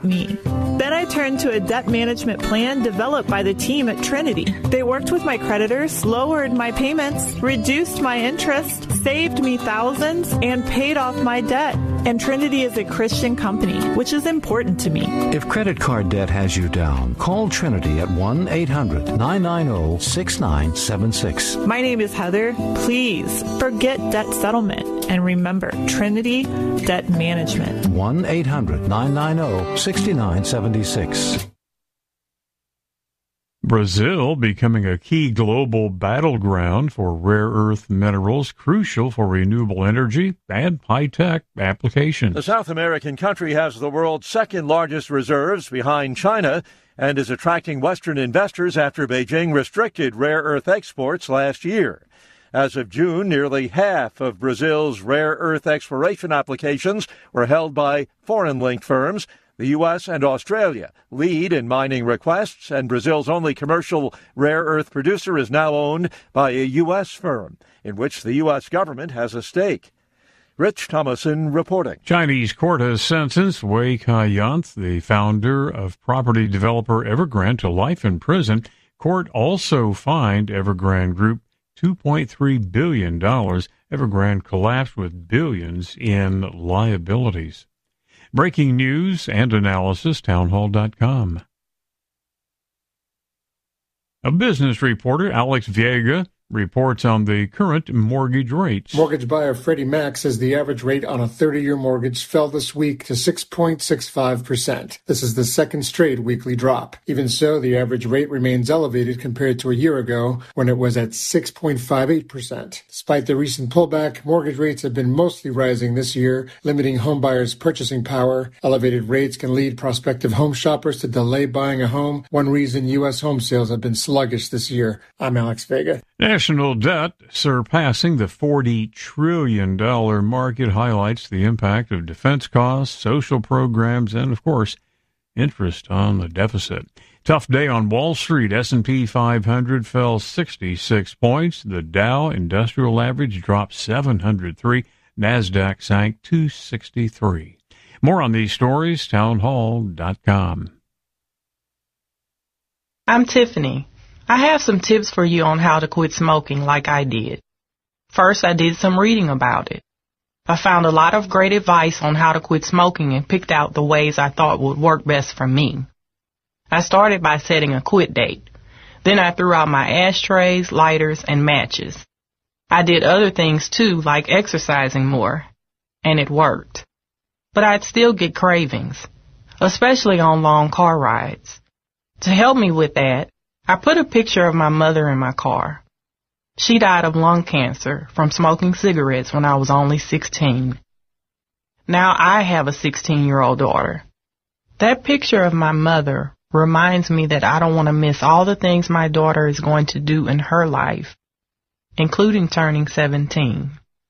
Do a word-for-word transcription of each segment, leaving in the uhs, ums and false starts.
me. Then I turned to a debt management plan developed by the team at Trinity. They worked with my creditors, lowered my payments, reduced my interest, saved me thousands, and paid off my debt. And Trinity is a Christian company, which is important to me. If credit card debt has you down, call Trinity at one eight hundred nine nine zero six nine seven six. My name is Heather. Please forget debt settlement and remember Trinity Debt Management. one eight hundred nine nine zero six nine seven six. Brazil becoming a key global battleground for rare earth minerals crucial for renewable energy and high-tech applications. The South American country has the world's second largest reserves behind China and is attracting Western investors after Beijing restricted rare earth exports last year. As of June, nearly half of Brazil's rare earth exploration applications were held by foreign-linked firms. The U S and Australia lead in mining requests, and Brazil's only commercial rare earth producer is now owned by a U S firm, in which the U S government has a stake. Rich Thomason reporting. Chinese court has sentenced Wei Kai-yanth, the founder of property developer Evergrande, to life in prison. Court also fined Evergrande Group two point three billion dollars. Evergrande collapsed with billions in liabilities. Breaking news and analysis, townhall dot com. A business reporter, Alex Viega, reports on the current mortgage rates. Mortgage buyer Freddie Mac says the average rate on a thirty-year mortgage fell this week to six point six five percent. This is the second straight weekly drop. Even so, the average rate remains elevated compared to a year ago when it was at six point five eight percent. Despite the recent pullback, mortgage rates have been mostly rising this year, limiting homebuyers' purchasing power. Elevated rates can lead prospective home shoppers to delay buying a home, one reason U S home sales have been sluggish this year. I'm Alex Vega. National debt surpassing the forty trillion dollars market highlights the impact of defense costs, social programs, and, of course, interest on the deficit. Tough day on Wall Street. S and P five hundred fell sixty-six points. The Dow Industrial Average dropped seven hundred three. NASDAQ sank two sixty-three. More on these stories, townhall dot com. I'm Tiffany. I have some tips for you on how to quit smoking like I did. First, I did some reading about it. I found a lot of great advice on how to quit smoking and picked out the ways I thought would work best for me. I started by setting a quit date. Then I threw out my ashtrays, lighters, and matches. I did other things too, like exercising more, and it worked. But I'd still get cravings, especially on long car rides. To help me with that, I put a picture of my mother in my car. She died of lung cancer from smoking cigarettes when I was only sixteen. Now I have a sixteen-year-old daughter. That picture of my mother reminds me that I don't want to miss all the things my daughter is going to do in her life, including turning seventeen.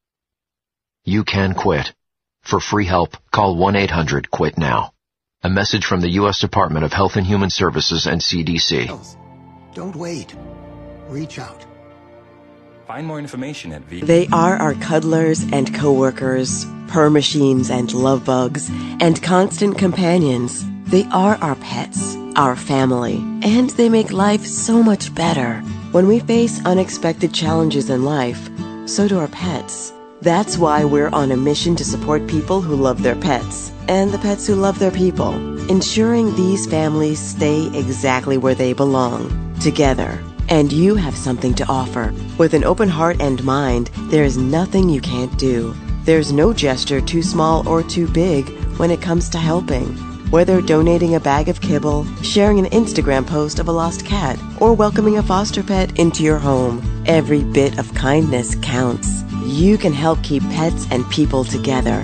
You can quit. For free help, call one eight hundred quit now. A message from the U S Department of Health and Human Services and C D C. Don't wait. Reach out. Find more information at V. They are our cuddlers and coworkers, purr machines and love bugs, and constant companions. They are our pets, our family, and they make life so much better. When we face unexpected challenges in life, so do our pets. That's why we're on a mission to support people who love their pets and the pets who love their people, ensuring these families stay exactly where they belong, together. And you have something to offer. With an open heart and mind, there is nothing you can't do. There's no gesture too small or too big when it comes to helping. Whether donating a bag of kibble, sharing an Instagram post of a lost cat, or welcoming a foster pet into your home, every bit of kindness counts. You can help keep pets and people together.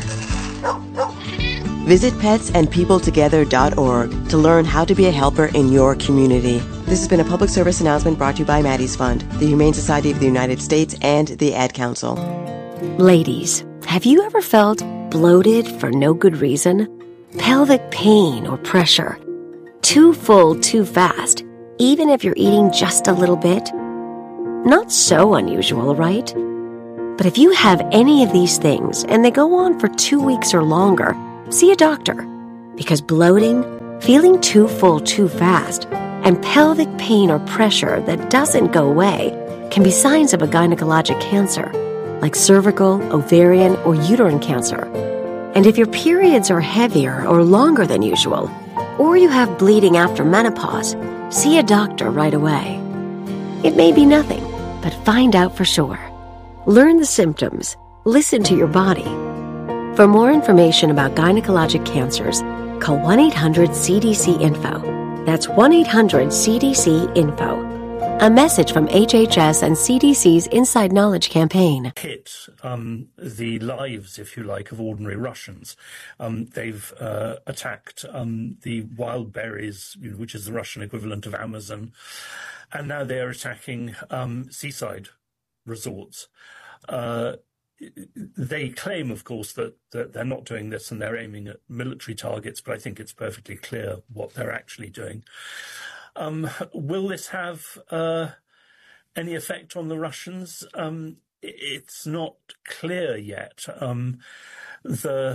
Visit pets and people together dot org to learn how to be a helper in your community. This has been a public service announcement brought to you by Maddie's Fund, the Humane Society of the United States, and the Ad Council. Ladies, have you ever felt bloated for no good reason? Pelvic pain or pressure? Too full too fast, even if you're eating just a little bit? Not so unusual, right? But if you have any of these things and they go on for two weeks or longer, see a doctor, because bloating Feeling too full too fast and pelvic pain or pressure that doesn't go away can be signs of a gynecologic cancer, like cervical, ovarian, or uterine cancer. And if your periods are heavier or longer than usual, or you have bleeding after menopause, see a doctor right away. It may be nothing, but find out for sure. Learn the symptoms. Listen to your body. For more information about gynecologic cancers, call one eight hundred C D C info. That's one eight hundred C D C info. A message from H H S and C D C's Inside Knowledge campaign. Hit um, the lives, if you like, of ordinary Russians. Um, they've uh, attacked um, the wild berries, which is the Russian equivalent of Amazon, and now they are attacking um, seaside resorts. Uh, They claim, of course, that, that they're not doing this and they're aiming at military targets, but I think it's perfectly clear what they're actually doing. Um, will this have uh, any effect on the Russians? Um, it's not clear yet. Um, the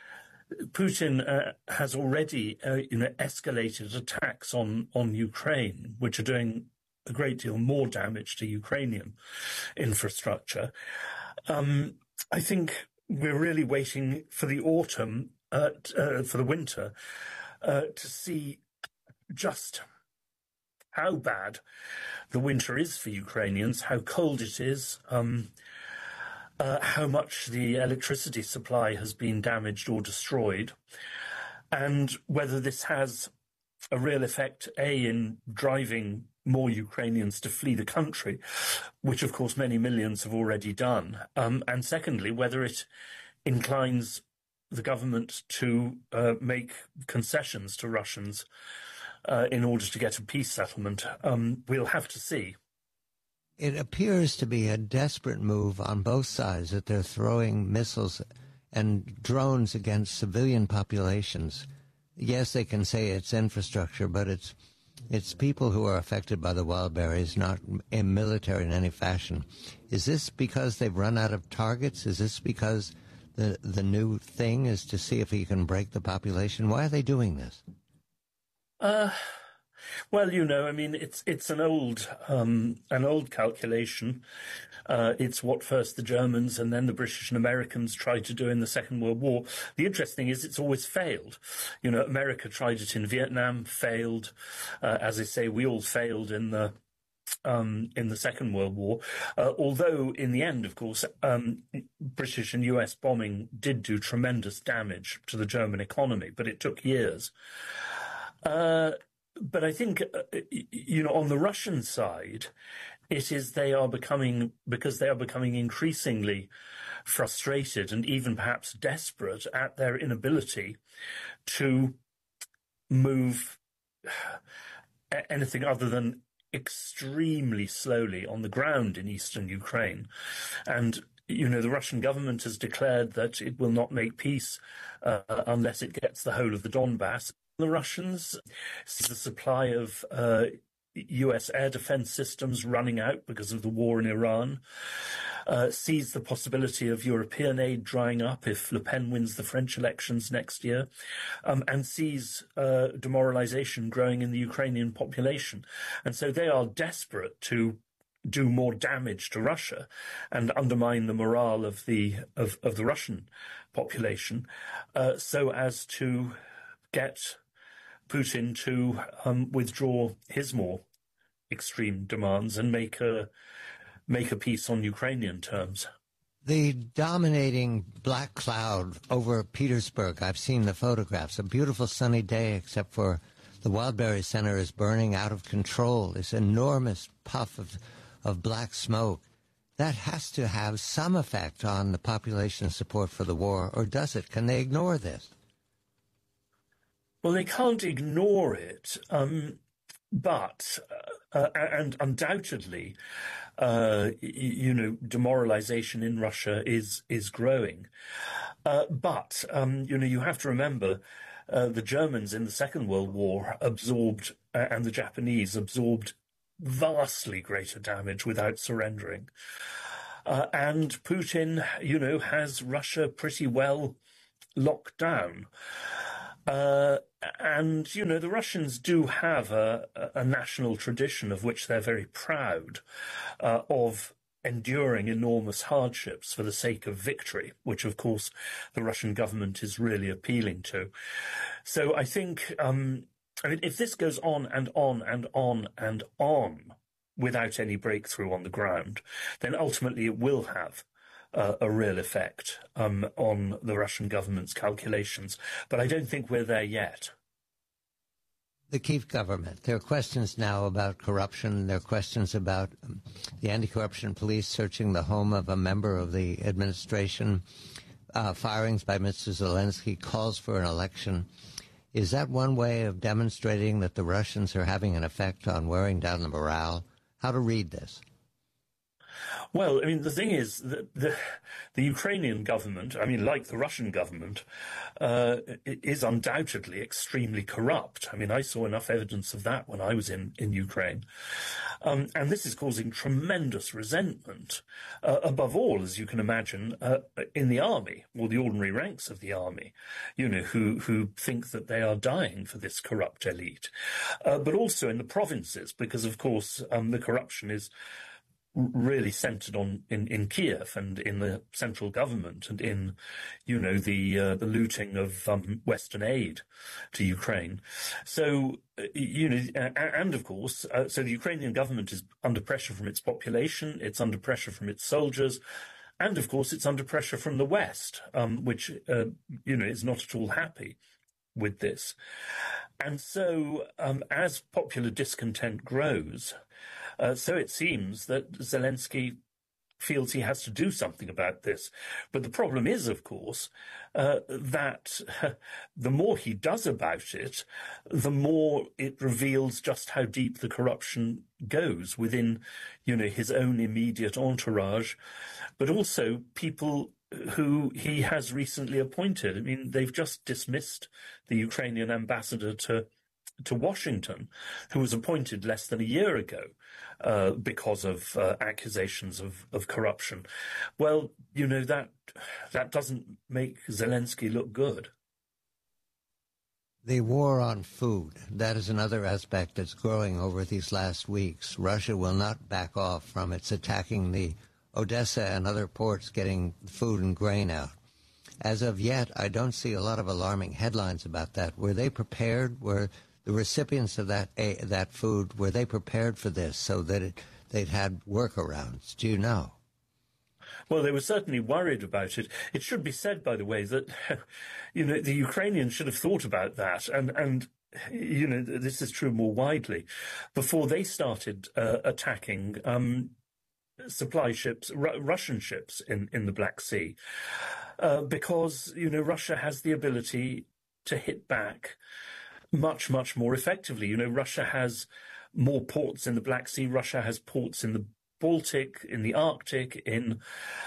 Putin uh, has already uh, you know, escalated attacks on, on Ukraine, which are doing a great deal more damage to Ukrainian infrastructure. Um, I think we're really waiting for the autumn, uh, t- uh, for the winter, uh, to see just how bad the winter is for Ukrainians, how cold it is, um, uh, how much the electricity supply has been damaged or destroyed, and whether this has a real effect, A, in driving more Ukrainians to flee the country, which of course many millions have already done, um, and secondly, whether it inclines the government to uh, make concessions to Russians uh, in order to get a peace settlement. Um, we'll have to see. It appears to be a desperate move on both sides, that they're throwing missiles and drones against civilian populations. Yes, they can say it's infrastructure, but it's It's people who are affected by the wild berries, not in military in any fashion. Is this because they've run out of targets? Is this because the the new thing is to see if he can break the population? Why are they doing this? Uh, well, you know, I mean, it's it's an old um, an old calculation. Uh, it's what first the Germans and then the British and Americans tried to do in the Second World War. The interesting is it's always failed. You know, America tried it in Vietnam, failed. Uh, as I say, we all failed in the um, in the Second World War. Uh, although in the end, of course, um, British and U S bombing did do tremendous damage to the German economy, but it took years. Uh, but I think, uh, you know, on the Russian side, it is they are becoming, because they are becoming increasingly frustrated and even perhaps desperate at their inability to move anything other than extremely slowly on the ground in eastern Ukraine. And, you know, the Russian government has declared that it will not make peace uh, unless it gets the whole of the Donbass. The Russians see the supply of uh, U S air defense systems running out because of the war in Iran, uh, sees the possibility of European aid drying up if Le Pen wins the French elections next year, um, and sees uh, demoralization growing in the Ukrainian population. And so they are desperate to do more damage to Russia and undermine the morale of the of, of the Russian population, uh, so as to get Putin to um, withdraw his more extreme demands and make a make a peace on Ukrainian terms. The dominating black cloud over Petersburg, I've seen the photographs, a beautiful sunny day except for the Wildberry Center is burning out of control, this enormous puff of, of black smoke. That has to have some effect on the population's support for the war, or does it? Can they ignore this? Well, they can't ignore it, um, but, uh, and undoubtedly, uh, you know, demoralization in Russia is is growing. Uh, but, um, you know, you have to remember uh, the Germans in the Second World War absorbed, uh, and the Japanese absorbed vastly greater damage without surrendering. Uh, and Putin, you know, has Russia pretty well locked down. Uh, And, you know, the Russians do have a, a national tradition of which they're very proud, uh, of enduring enormous hardships for the sake of victory, which, of course, the Russian government is really appealing to. So I think, um, I mean, if this goes on and on and on and on without any breakthrough on the ground, then ultimately it will have uh, a real effect um, on the Russian government's calculations. But I don't think we're there yet. The Kyiv government, there are questions now about corruption. There are questions about um, the anti-corruption police searching the home of a member of the administration, uh, firings by Mister Zelensky, calls for an election. Is that one way of demonstrating that the Russians are having an effect on wearing down the morale? How to read this? Well, I mean, the thing is that the, the Ukrainian government, I mean, like the Russian government, uh, is undoubtedly extremely corrupt. I mean, I saw enough evidence of that when I was in, in Ukraine. Um, and this is causing tremendous resentment, uh, above all, as you can imagine, uh, in the army, or the ordinary ranks of the army, you know, who, who think that they are dying for this corrupt elite. Uh, but also in the provinces, because, of course, um, the corruption is really centered on in, in Kiev and in the central government and in, you know, the uh, the looting of um, Western aid to Ukraine. So, uh, you know, and of course, uh, so the Ukrainian government is under pressure from its population, it's under pressure from its soldiers, and of course, it's under pressure from the West, um, which, uh, you know, is not at all happy with this. And so, um, as popular discontent grows, uh, so it seems that Zelensky feels he has to do something about this. But the problem is, of course, uh, that uh, the more he does about it, the more it reveals just how deep the corruption goes within, you know, his own immediate entourage, but also people who he has recently appointed. I mean, they've just dismissed the Ukrainian ambassador to to Washington, who was appointed less than a year ago uh, because of uh, accusations of, of corruption. Well, you know, that that doesn't make Zelensky look good. The war on food, that is another aspect that's growing over these last weeks. Russia will not back off from its attacking the Odessa and other ports, getting food and grain out. As of yet, I don't see a lot of alarming headlines about that. Were they prepared? Were the recipients of that uh, that food, were they prepared for this so that it, they'd had workarounds? Do you know? Well, they were certainly worried about it. It should be said, by the way, that, you know, the Ukrainians should have thought about that. And, and you know, this is true more widely. Before they started uh, attacking um supply ships, Ru- Russian ships in, in the Black Sea, uh, because, you know, Russia has the ability to hit back much, much more effectively. You know, Russia has more ports in the Black Sea. Russia has ports in the Baltic, in the Arctic, in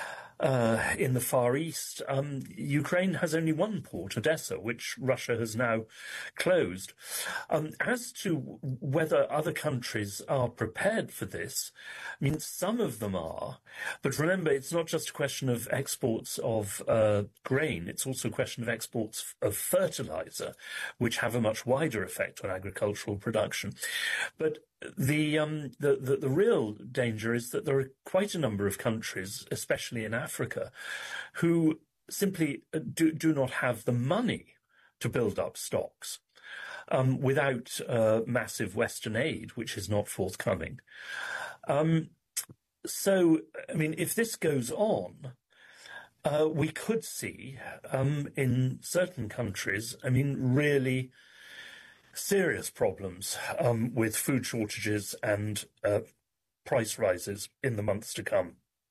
uh, in the Far East. Um, Ukraine has only one port, Odessa, which Russia has now closed. Um, as to whether other countries are prepared for this, I mean, some of them are. But remember, it's not just a question of exports of uh, grain. It's also a question of exports of fertilizer, which have a much wider effect on agricultural production. But The, um, the, the, the real danger is that there are quite a number of countries, especially in Africa, who simply do, do not have the money to build up stocks um, without uh, massive Western aid, which is not forthcoming. Um, so, I mean, if this goes on, uh, we could see um, in certain countries, I mean, really serious problems um, with food shortages and uh, price rises in the months to come.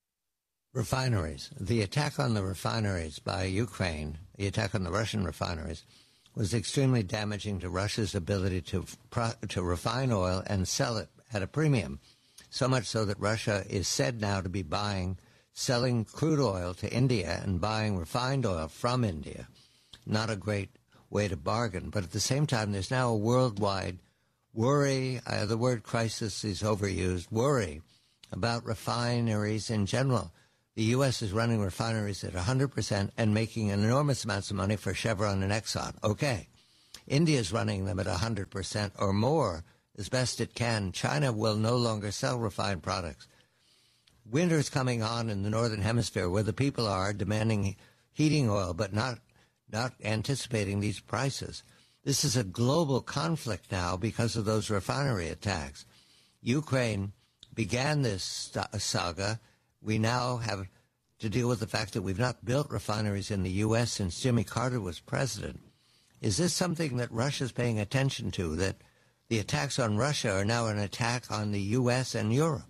Refineries. The attack on the refineries by Ukraine, the attack on the Russian refineries, was extremely damaging to Russia's ability to to refine oil and sell it at a premium. So much so that Russia is said now to be buying, selling crude oil to India and buying refined oil from India. Not a great way to bargain. But at the same time, there's now a worldwide worry, uh, the word crisis is overused, worry about refineries in general. The U S is running refineries at one hundred percent and making enormous amounts of money for Chevron and Exxon. Okay. India's running them at one hundred percent or more as best it can. China will no longer sell refined products. Winter's coming on in the Northern Hemisphere where the people are demanding heating oil but not not anticipating these prices. This is a global conflict now because of those refinery attacks. Ukraine began this saga. We now have to deal with the fact that we've not built refineries in the U S since Jimmy Carter was president. Is this something that Russia's paying attention to, that the attacks on Russia are now an attack on the U S and Europe?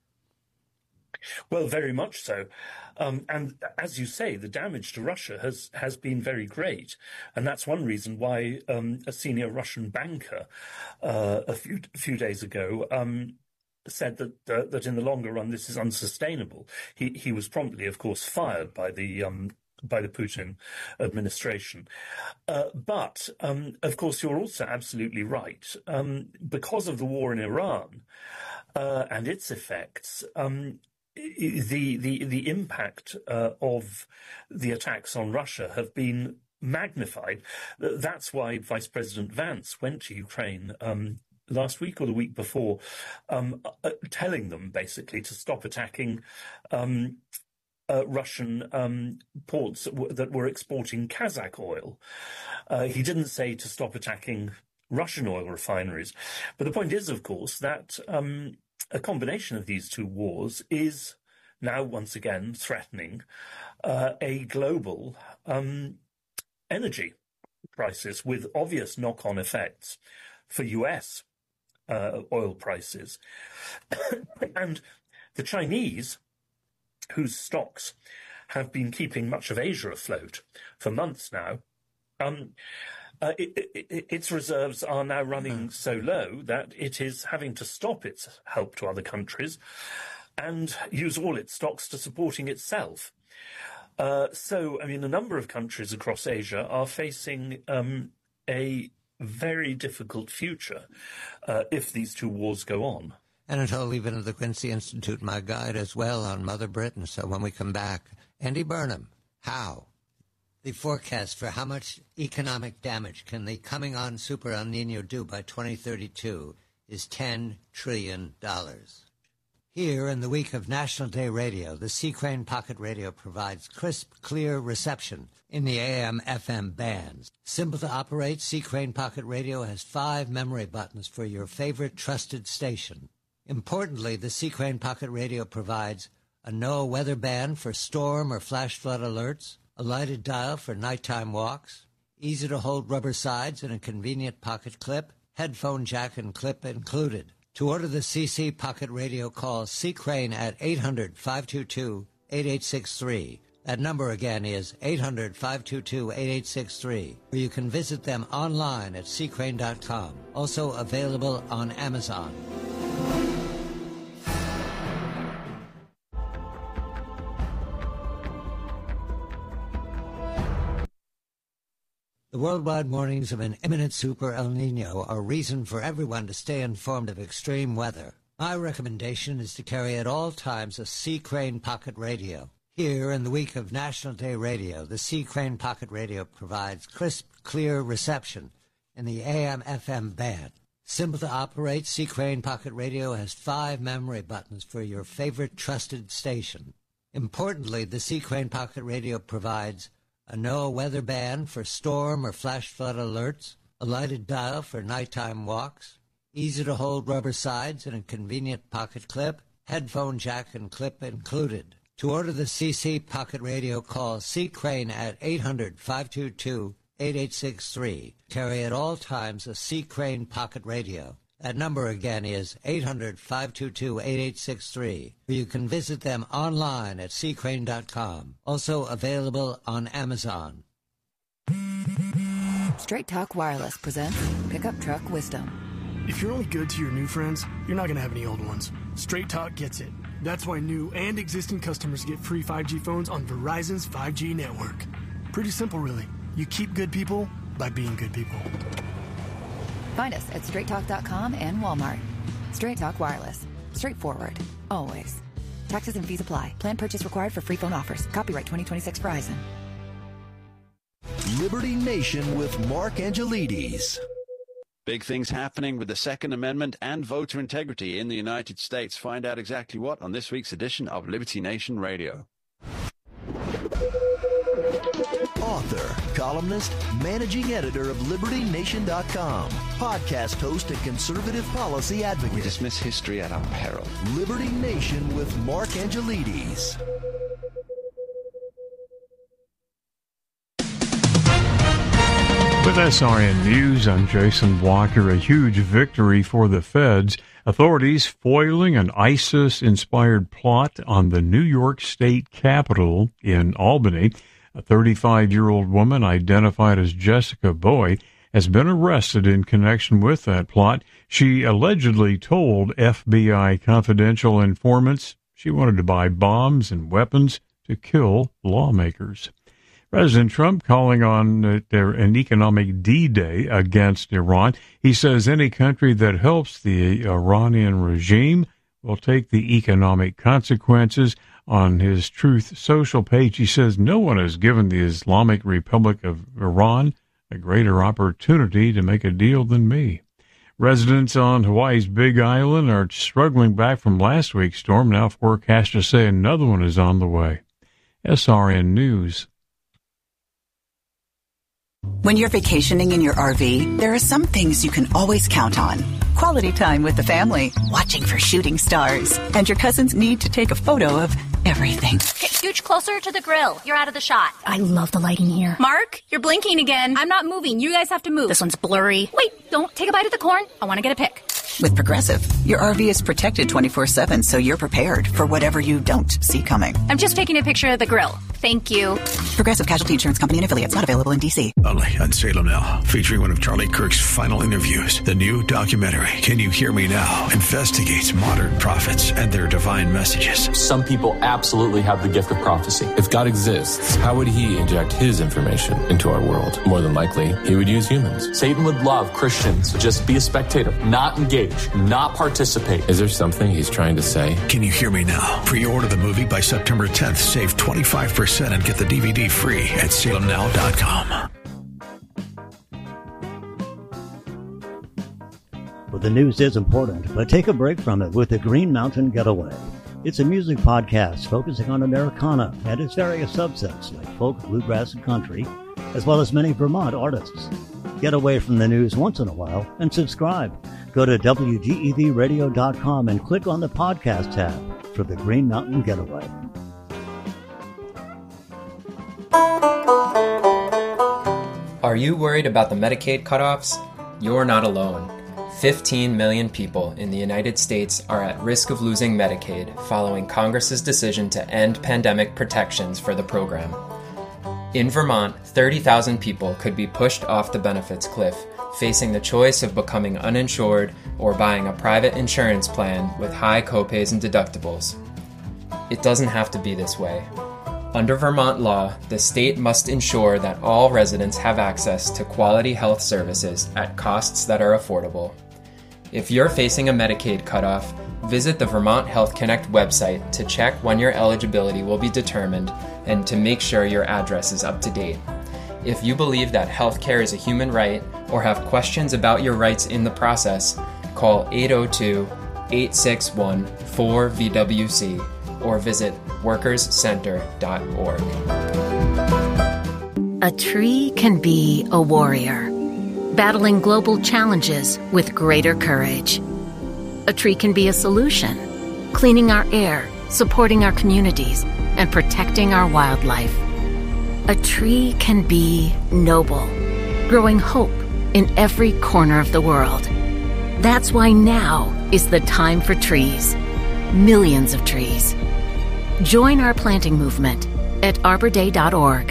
Well, very much so. Um, and as you say, the damage to Russia has, has been very great. And that's one reason why um, a senior Russian banker uh, a few few days ago um, said that uh, that in the longer run this is unsustainable. He he was promptly, of course, fired by the um, by the Putin administration. Uh, but, um, of course, you're also absolutely right. Um, because of the war in Iran uh, and its effects, um, the the the impact uh, of the attacks on Russia have been magnified. That's why Vice President Vance went to Ukraine um, last week or the week before, um, uh, telling them basically to stop attacking um, uh, Russian um, ports that, w- that were exporting Kazakh oil. Uh, he didn't say to stop attacking Russian oil refineries. But the point is, of course, that um, a combination of these two wars is now once again threatening uh, a global um, energy crisis with obvious knock-on effects for U S uh, oil prices. And the Chinese, whose stocks have been keeping much of Asia afloat for months now, um, Uh, it, it, its reserves are now running so low that it is having to stop its help to other countries and use all its stocks to supporting itself. Uh, so, I mean, a number of countries across Asia are facing um, a very difficult future uh, if these two wars go on. Anatole Lieven of the Quincy Institute, my guide as well on Mother Britain. So when we come back, Andy Burnham, how? The forecast for how much economic damage can the coming on Super El Nino do by twenty thirty-two is ten trillion dollars. Here in the week of National Day Radio, the C. Crane Pocket Radio provides crisp, clear reception in the A M F M bands. Simple to operate, C. Crane Pocket Radio has five memory buttons for your favorite trusted station. Importantly, the C. Crane Pocket Radio provides a NOAA weather band for storm or flash flood alerts, a lighted dial for nighttime walks, easy-to-hold rubber sides and a convenient pocket clip, headphone jack and clip included. To order the C C Pocket Radio, call C. Crane at eight hundred, five two two, eight eight six three. That number again is eight hundred, five two two, eight eight six three. Or you can visit them online at c crane dot com. Also available on Amazon. The worldwide warnings of an imminent Super El Nino are reason for everyone to stay informed of extreme weather. My recommendation is to carry at all times a C. Crane Pocket Radio. Here in the week of National Day Radio, the C. Crane Pocket Radio provides crisp, clear reception in the A M F M band. Simple to operate, C. Crane Pocket Radio has five memory buttons for your favorite trusted station. Importantly, the C. Crane Pocket Radio provides a NOAA weather band for storm or flash flood alerts, a lighted dial for nighttime walks, easy-to-hold rubber sides and a convenient pocket clip, headphone jack and clip included. To order the C C Pocket Radio, call C. Crane at eight hundred, five two two, eight eight six three. Carry at all times a C. Crane Pocket Radio. That number again is eight hundred, five two two, eight eight six three. You can visit them online at c crane dot com. Also available on Amazon. Straight Talk Wireless presents Pickup Truck Wisdom. If you're only good to your new friends, you're not going to have any old ones. Straight Talk gets it. That's why new and existing customers get free five G phones on Verizon's five G network. Pretty simple, really. You keep good people by being good people. Find us at straight talk dot com and Walmart. Straight Talk Wireless. Straightforward. Always. Taxes and fees apply. Plan purchase required for free phone offers. Copyright twenty twenty-six Verizon. Liberty Nation with Mark Angelides. Big things happening with the Second Amendment and voter integrity in the United States. Find out exactly what on this week's edition of Liberty Nation Radio. Author, columnist, managing editor of Liberty Nation dot com, podcast host and conservative policy advocate. We dismiss history at our peril. Liberty Nation with Mark Angelides. With S R N News, I'm Jason Walker. A huge victory for the feds. Authorities foiling an ISIS-inspired plot on the New York State Capitol in Albany. A thirty-five-year-old woman identified as Jessica Boy has been arrested in connection with that plot. She allegedly told F B I confidential informants she wanted to buy bombs and weapons to kill lawmakers. President Trump calling on uh, there an economic D-Day against Iran. He says any country that helps the Iranian regime will take the economic consequences. On his Truth Social page, he says no one has given the Islamic Republic of Iran a greater opportunity to make a deal than me. Residents on Hawaii's Big Island are struggling back from last week's storm. Now forecasters say another one is on the way. S R N News. When you're vacationing in your R V, there are some things you can always count on. Quality time with the family, watching for shooting stars, and your cousins need to take a photo of everything. Okay, scooch closer to the grill. You're out of the shot. I love the lighting here. Mark, you're blinking again. I'm not moving. You guys have to move. This one's blurry. Wait, don't take a bite of the corn. I want to get a pic. With Progressive, your R V is protected twenty-four seven, so you're prepared for whatever you don't see coming. I'm just taking a picture of the grill. Thank you. Progressive Casualty Insurance Company and affiliates, not available in D C. Only on Salem Now, featuring one of Charlie Kirk's final interviews. The new documentary, Can You Hear Me Now?, investigates modern prophets and their divine messages. Some people absolutely have the gift of prophecy. If God exists, how would he inject his information into our world? More than likely, he would use humans. Satan would love Christians to just be a spectator, not engage, not participate. Is there something he's trying to say? Can You Hear Me Now? Pre-order the movie by September tenth. Save twenty-five percent and get the D V D free at salem now dot com. Well, the news is important, but take a break from it with the Green Mountain Getaway. It's a music podcast focusing on Americana and its various subsets like folk, bluegrass, and country, as well as many Vermont artists. Get away from the news once in a while and subscribe. Go to W G E V radio dot com and click on the podcast tab for the Green Mountain Getaway. Are you worried about the Medicaid cutoffs? You're not alone. fifteen million people in the United States are at risk of losing Medicaid following Congress's decision to end pandemic protections for the program. In Vermont, thirty thousand people could be pushed off the benefits cliff, facing the choice of becoming uninsured or buying a private insurance plan with high copays and deductibles. It doesn't have to be this way. Under Vermont law, the state must ensure that all residents have access to quality health services at costs that are affordable. If you're facing a Medicaid cutoff, visit the Vermont Health Connect website to check when your eligibility will be determined and to make sure your address is up to date. If you believe that healthcare is a human right or have questions about your rights in the process, call eight oh two, eight six one, four V W C or visit workers center dot org. A tree can be a warrior, battling global challenges with greater courage. A tree can be a solution, cleaning our air, supporting our communities, and protecting our wildlife. A tree can be noble, growing hope in every corner of the world. That's why now is the time for trees. Millions of trees. Join our planting movement at arbor day dot org.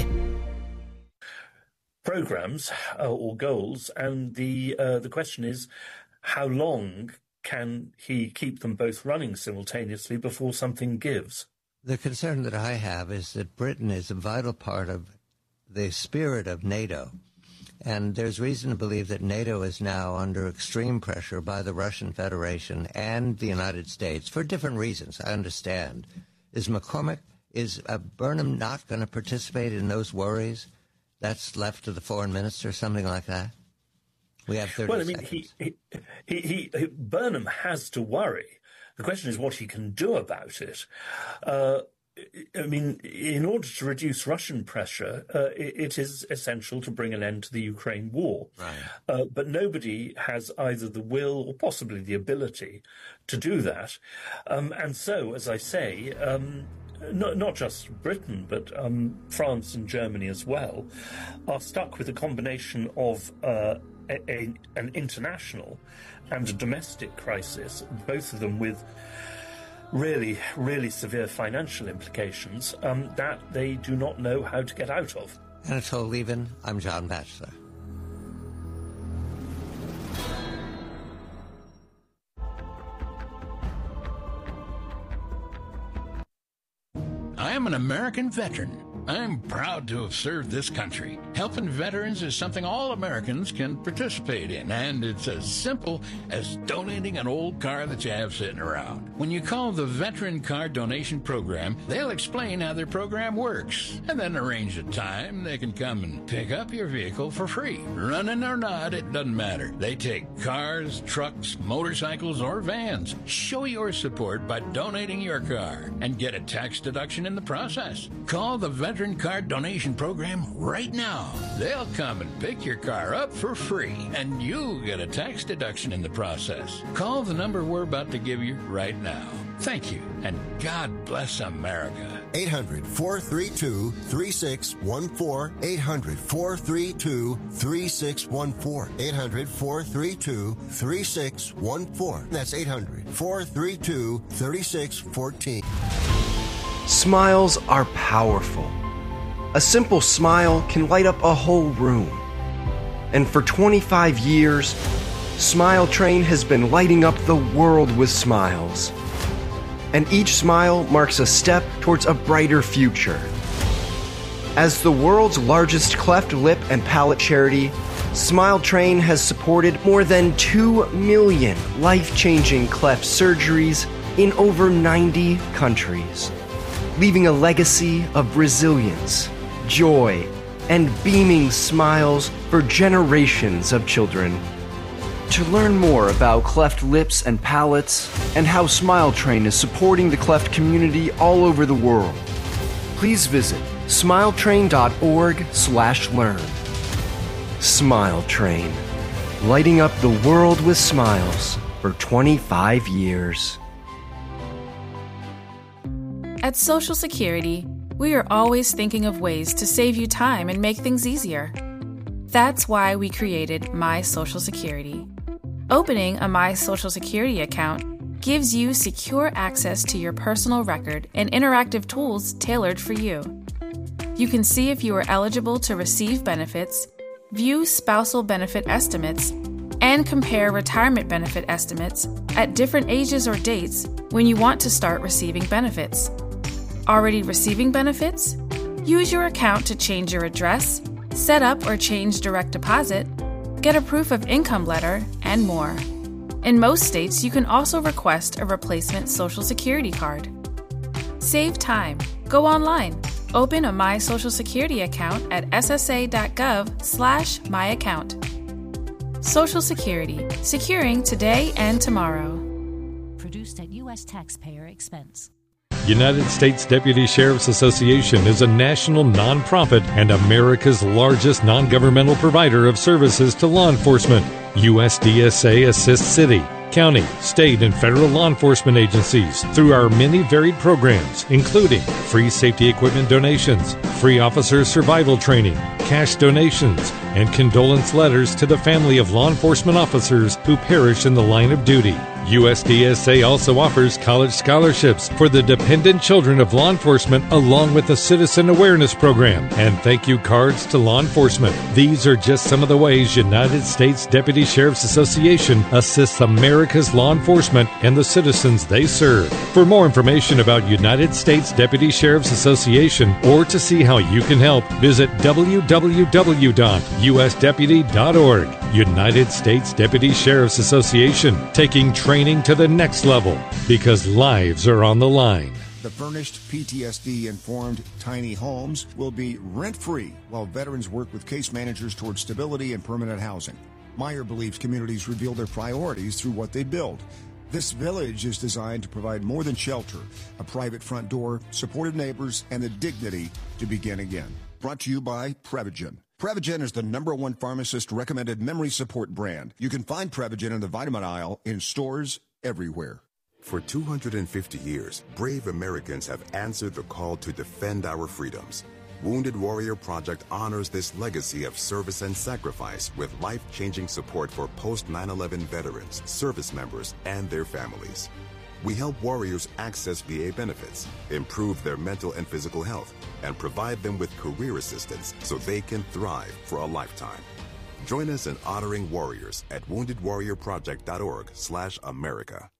Programs uh, or goals, and the uh, the question is, how long can he keep them both running simultaneously before something gives? The concern that I have is that Britain is a vital part of the spirit of NATO. And there's reason to believe that NATO is now under extreme pressure by the Russian Federation and the United States for different reasons, I understand. Is McCormick, is uh, Burnham not going to participate in those worries? That's left to the foreign minister, something like that? We have thirty Well, I mean, seconds. he, he, he, he, Burnham has to worry. The question is what he can do about it. Uh, I mean, in order to reduce Russian pressure, uh, it, it is essential to bring an end to the Ukraine war. Right. Uh, but nobody has either the will or possibly the ability to do that. Um, and so, as I say, um, not, not just Britain, but um, France and Germany as well, are stuck with a combination of uh, a, a, an international and a domestic crisis, both of them with really, really severe financial implications um, that they do not know how to get out of. Anatole Lieven, I'm John Batchelor. I am an American veteran. I'm proud to have served this country. Helping veterans is something all Americans can participate in, and it's as simple as donating an old car that you have sitting around. When you call the Veteran Car Donation Program, they'll explain how their program works, and then arrange a time they can come and pick up your vehicle for free. Running or not, it doesn't matter. They take cars, trucks, motorcycles, or vans. Show your support by donating your car and get a tax deduction in the process. Call the Veteran Car Donation Program right now. They'll come and pick your car up for free, and you get a tax deduction in the process. Call the number we're about to give you right now. Thank you, and God bless America. eight hundred, four three two, three six one four. eight hundred, four three two, three six one four. eight hundred, four three two, three six one four. That's eight hundred, four three two, three six one four. Smiles are powerful. A simple smile can light up a whole room. And for twenty-five years, Smile Train has been lighting up the world with smiles. And each smile marks a step towards a brighter future. As the world's largest cleft lip and palate charity, Smile Train has supported more than two million life-changing cleft surgeries in over ninety countries, leaving a legacy of resilience, joy, and beaming smiles for generations of children. To learn more about cleft lips and palates and how Smile Train is supporting the cleft community all over the world, please visit smiletrain.org slash learn. Smile Train, lighting up the world with smiles for twenty-five years. At Social Security, we are always thinking of ways to save you time and make things easier. That's why we created My Social Security. Opening a My Social Security account gives you secure access to your personal record and interactive tools tailored for you. You can see if you are eligible to receive benefits, view spousal benefit estimates, and compare retirement benefit estimates at different ages or dates when you want to start receiving benefits. Already receiving benefits? Use your account to change your address, set up or change direct deposit, get a proof of income letter, and more. In most states, you can also request a replacement Social Security card. Save time. Go online. Open a My Social Security account at ssa.gov slash myaccount. Social Security. Securing today and tomorrow. Produced at U S taxpayer expense. United States Deputy Sheriff's Association is a national nonprofit and America's largest non-governmental provider of services to law enforcement. U S D S A assists city, county, state, and federal law enforcement agencies through our many varied programs, including free safety equipment donations, free officer survival training, cash donations, and condolence letters to the family of law enforcement officers who perish in the line of duty. U S D S A also offers college scholarships for the dependent children of law enforcement, along with a citizen awareness program and thank you cards to law enforcement. These are just some of the ways United States Deputy Sheriff's Association assists America's law enforcement and the citizens they serve. For more information about United States Deputy Sheriff's Association or to see how you can help, visit w w w dot u s deputy dot org. United States Deputy Sheriff's Association, taking training to the next level because lives are on the line. The furnished, P T S D-informed tiny homes will be rent-free while veterans work with case managers towards stability and permanent housing. Meyer believes communities reveal their priorities through what they build. This village is designed to provide more than shelter, a private front door, supportive neighbors, and the dignity to begin again. Brought to you by Prevagen. Prevagen is the number one pharmacist-recommended memory support brand. You can find Prevagen in the vitamin aisle in stores everywhere. For two hundred fifty years, brave Americans have answered the call to defend our freedoms. Wounded Warrior Project honors this legacy of service and sacrifice with life-changing support for post nine eleven veterans, service members, and their families. We help warriors access V A benefits, improve their mental and physical health, and provide them with career assistance so they can thrive for a lifetime. Join us in honoring warriors at wounded warrior project dot org slash America.